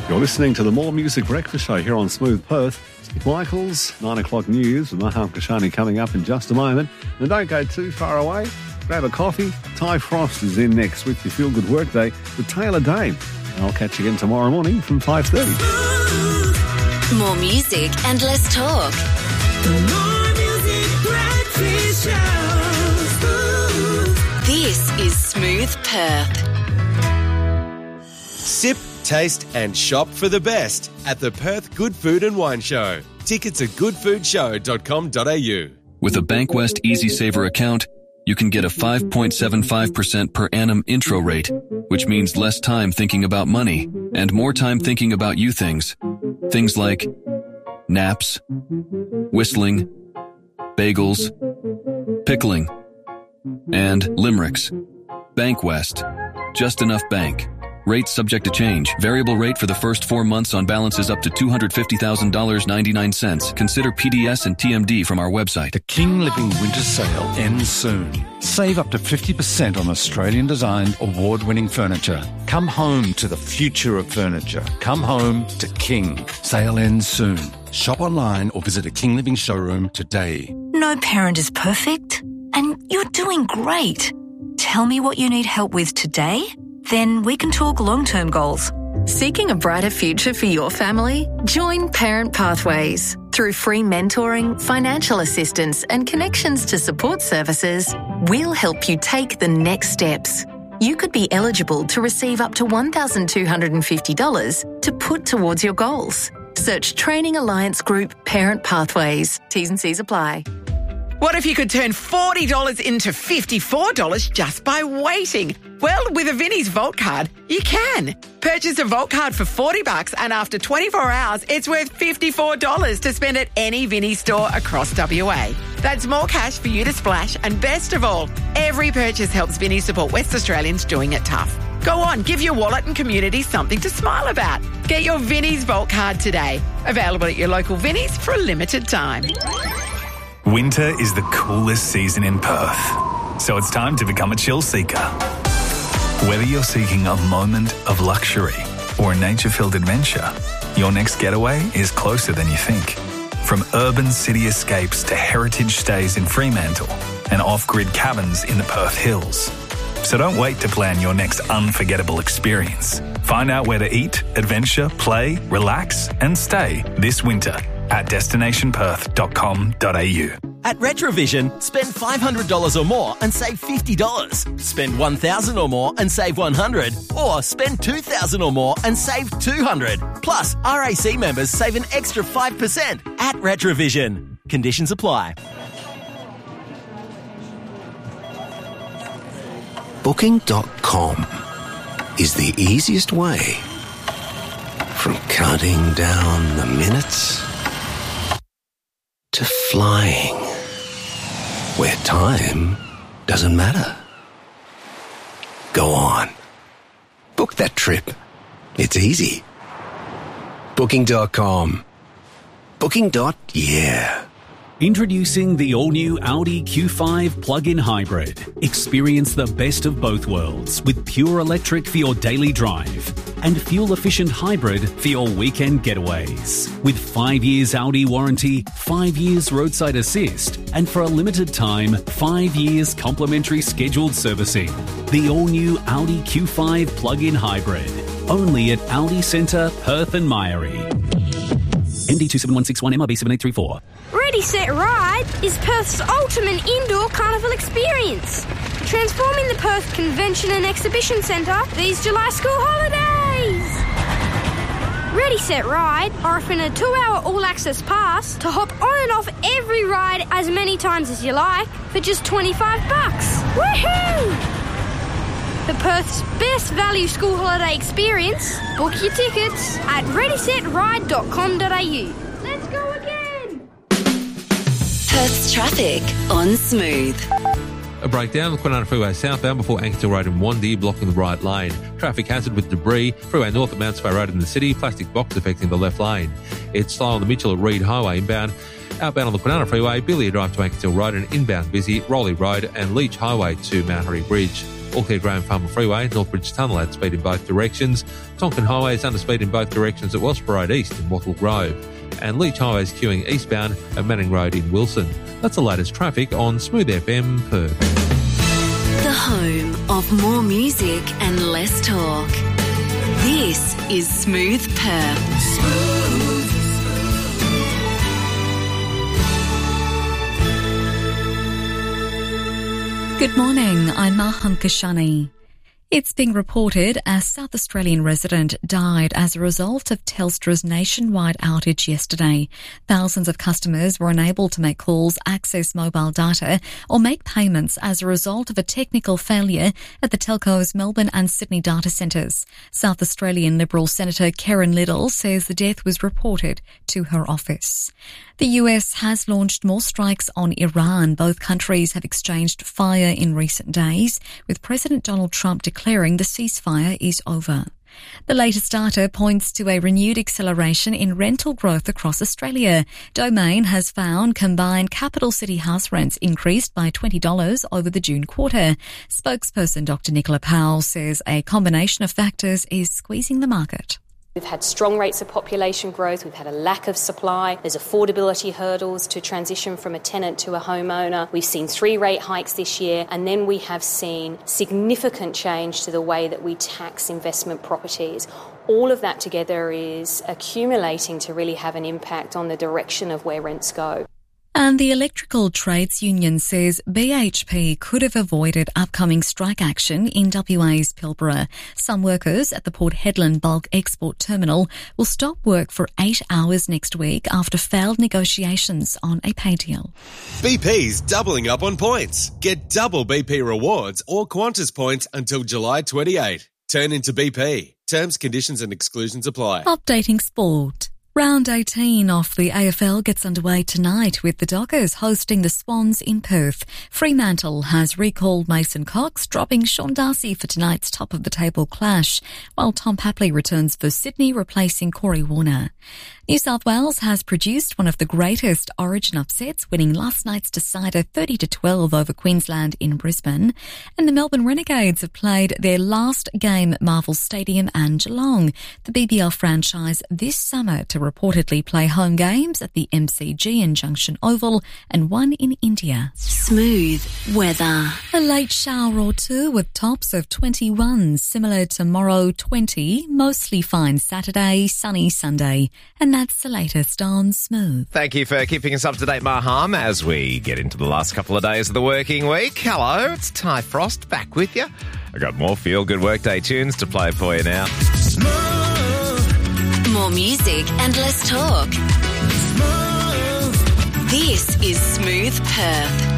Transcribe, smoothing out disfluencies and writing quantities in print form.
You're listening to the More Music Breakfast Show here on Smooth Perth. Steve Michaels, 9 o'clock news with Maham Kashani coming up in just a moment. And don't go too far away. Grab a coffee. Ty Frost is in next with your Feel Good Workday with Taylor Dane. And I'll catch you again tomorrow morning from 5:30. More music and less talk. The More Music Breakfast Show. This is Smooth Perth. Sip, taste and shop for the best at the Perth Good Food and Wine Show. Tickets at goodfoodshow.com.au. With a Bankwest EasySaver account, you can get a 5.75% per annum intro rate, which means less time thinking about money and more time thinking about you things. Things like naps, whistling, bagels, pickling, and limericks. Bankwest. Just enough bank. Rate subject to change. Variable rate for the first 4 months on balances up to $250,000.99. Consider PDS and TMD from our website. The King Living Winter Sale ends soon. Save up to 50% on Australian-designed, award-winning furniture. Come home to the future of furniture. Come home to King. Sale ends soon. Shop online or visit a King Living showroom today. No parent is perfect, and you're doing great. Tell me what you need help with today. Then we can talk long-term goals. Seeking a brighter future for your family? Join Parent Pathways. Through free mentoring, financial assistance and connections to support services, we'll help you take the next steps. You could be eligible to receive up to $1,250 to put towards your goals. Search Training Alliance Group Parent Pathways. T's and C's apply. What if you could turn $40 into $54 just by waiting? Well, with a Vinnie's Vault card, you can. Purchase a Vault card for $40 and after 24 hours, it's worth $54 to spend at any Vinnie's store across WA. That's more cash for you to splash, and best of all, every purchase helps Vinnie's support West Australians doing it tough. Go on, give your wallet and community something to smile about. Get your Vinnie's Vault card today. Available at your local Vinnie's for a limited time. Winter is the coolest season in Perth, so it's time to become a chill seeker. Whether you're seeking a moment of luxury or a nature-filled adventure, your next getaway is closer than you think. From urban city escapes to heritage stays in Fremantle and off-grid cabins in the Perth Hills. So don't wait to plan your next unforgettable experience. Find out where to eat, adventure, play, relax and stay this winter at destinationperth.com.au. At Retrovision, spend $500 or more and save $50. Spend $1,000 or more and save $100. Or spend $2,000 or more and save $200. Plus, RAC members save an extra 5% at Retrovision. Conditions apply. Booking.com is the easiest way from counting down the minutes to flying, where time doesn't matter. Go on. Book that trip. It's easy. Booking.com. Booking.yeah. Introducing the all-new Audi Q5 plug-in hybrid. Experience the best of both worlds with pure electric for your daily drive and fuel-efficient hybrid for your weekend getaways. With 5 years Audi warranty, 5 years roadside assist, and for a limited time, 5 years complimentary scheduled servicing. The all-new Audi Q5 plug-in hybrid. Only at Audi Centre, Perth and Myrie. MD 27161 MRB 7834. Ready, Set, Ride is Perth's ultimate indoor carnival experience. Transforming the Perth Convention and Exhibition Centre these July school holidays. Ready, Set, Ride are offering a 2-hour all-access pass to hop on and off every ride as many times as you like for just $25. Woohoo! The Perth's best value school holiday experience. Book your tickets at readysetride.com.au. Let's go again! Perth's traffic on Smooth. A breakdown on the Kwinana Freeway southbound before Ankerton Road in Wandee, blocking the right lane. Traffic hazard with debris. Freeway north at Mount Spey Road in the city. Plastic box affecting the left lane. It's slow on the Mitchell at Reed Highway inbound. Outbound on the Kwinana Freeway, Billia Drive to Ankerton Road and inbound busy. Rowley Road and Leach Highway to Mount Harry Bridge. Auckland Graham Farmer Freeway, Northbridge Tunnel at speed in both directions. Tonkin Highway is under speed in both directions at Wellsborough Road East in Wattle Grove. And Leach Highway is queuing eastbound at Manning Road in Wilson. That's the latest traffic on Smooth FM Perth. The home of more music and less talk. This is Smooth Perth. Good morning, I'm Maham Kashani. It's being reported a South Australian resident died as a result of Telstra's nationwide outage yesterday. Thousands of customers were unable to make calls, access mobile data or make payments as a result of a technical failure at the telco's Melbourne and Sydney data centres. South Australian Liberal Senator Karen Liddle says the death was reported to her office. The US has launched more strikes on Iran. Both countries have exchanged fire in recent days, with President Donald Trump declaring the ceasefire is over. The latest data points to a renewed acceleration in rental growth across Australia. Domain has found combined capital city house rents increased by $20 over the June quarter. Spokesperson Dr. Nicola Powell says a combination of factors is squeezing the market. We've had strong rates of population growth, we've had a lack of supply, there's affordability hurdles to transition from a tenant to a homeowner. We've seen 3 rate hikes this year, and then we have seen significant change to the way that we tax investment properties. All of that together is accumulating to really have an impact on the direction of where rents go. And the Electrical Trades Union says BHP could have avoided upcoming strike action in WA's Pilbara. Some workers at the Port Hedland Bulk Export Terminal will stop work for 8 hours next week after failed negotiations on a pay deal. BP's doubling up on points. Get double BP rewards or Qantas points until July 28. Turn into BP. Terms, conditions and exclusions apply. Updating sport. Round 18 of the AFL gets underway tonight with the Dockers hosting the Swans in Perth. Fremantle has recalled Mason Cox, dropping Sean Darcy for tonight's top-of-the-table clash, while Tom Papley returns for Sydney, replacing Corey Warner. New South Wales has produced one of the greatest Origin upsets, winning last night's decider 30-12 over Queensland in Brisbane. And the Melbourne Renegades have played their last game at Marvel Stadium and Geelong, the BBL franchise, this summer to reportedly play home games at the MCG in Junction Oval and one in India. Smooth weather. A late shower or two with tops of 21, similar tomorrow 20, mostly fine Saturday, sunny Sunday. And that's the latest on Smooth. Thank you for keeping us up to date, Maham, as we get into the last couple of days of the working week. Hello, it's Ty Frost back with you. I've got more feel-good workday tunes to play for you now. More music and less talk. This is Smooth Perth.